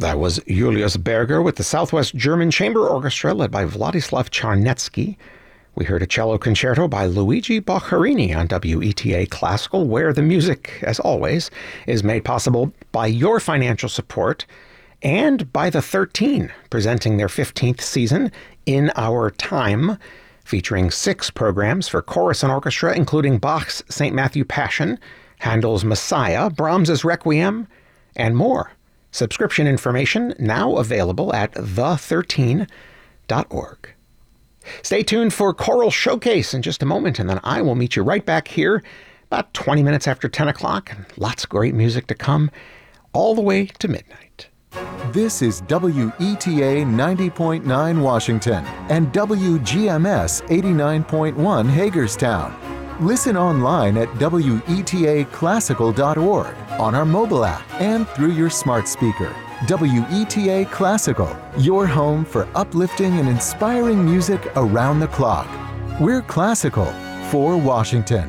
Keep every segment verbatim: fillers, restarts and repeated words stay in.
That was Julius Berger with the Southwest German Chamber Orchestra led by Vladislav Charnetsky. We heard a cello concerto by Luigi Boccherini on W E T A Classical, where the music, as always, is made possible by your financial support and by the thirteen, presenting their fifteenth season in our time, featuring six programs for chorus and orchestra, including Bach's Saint Matthew Passion, Handel's Messiah, Brahms's Requiem, and more. Subscription information now available at the thirteen dot org. Stay tuned for Choral Showcase in just a moment, and then I will meet you right back here about twenty minutes after ten o'clock. And lots of great music to come all the way to midnight. This is W E T A ninety point nine Washington and W G M S eighty-nine point one Hagerstown. Listen online at W E T A classical dot org, on our mobile app, and through your smart speaker. W E T A Classical, your home for uplifting and inspiring music around the clock. We're classical for Washington.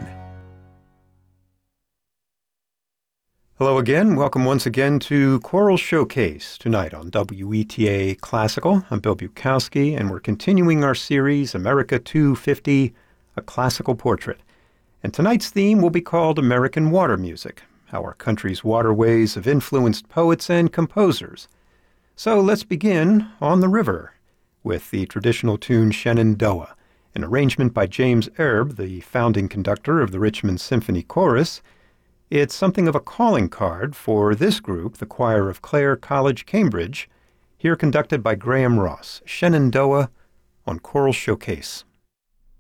Hello again. Welcome once again to Choral Showcase tonight on W E T A Classical. I'm Bill Bukowski, and we're continuing our series, America two fifty, A Classical Portrait. And tonight's theme will be called American Water Music, how our country's waterways have influenced poets and composers. So let's begin on the river with the traditional tune Shenandoah, an arrangement by James Erb, the founding conductor of the Richmond Symphony Chorus. It's something of a calling card for this group, the Choir of Clare College, Cambridge, here conducted by Graham Ross. Shenandoah on Choral Showcase.